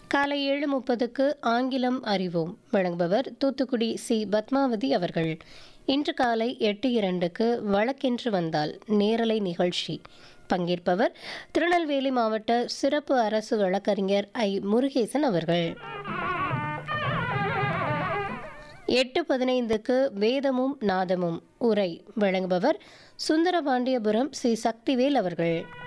காலை 7:30க்கு ஆங்கிலம் அறிவோம். வழங்குபவர் தூத்துக்குடி சி பத்மாவதி அவர்கள். இன்று காலை 8:02க்கு வழக்கென்று வந்தால் நேரலை நிகழ்ச்சி. பங்கேற்பவர் திருநெல்வேலி மாவட்ட சிறப்பு அரசு வழக்கறிஞர் ஐ முருகேசன் அவர்கள். 8:15க்கு வேதமும் நாதமும் உரை. வழங்குபவர் சுந்தரபாண்டியபுரம் சி சக்திவேல் அவர்கள்.